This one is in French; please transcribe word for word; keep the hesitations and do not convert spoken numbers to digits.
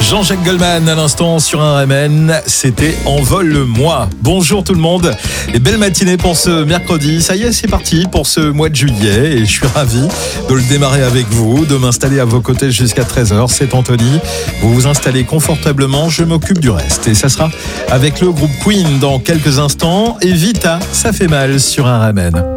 Jean-Jacques Goldman à l'instant sur un R M N, c'était Envole-moi. Bonjour tout le monde et belle matinée pour ce mercredi. Ça y est, c'est parti pour ce mois de juillet et je suis ravi de le démarrer avec vous, de m'installer à vos côtés jusqu'à treize heures. C'est Anthony. Vous vous installez confortablement, je m'occupe du reste. Et ça sera avec le groupe Queen dans quelques instants. Et Vita, ça fait mal sur un R M N.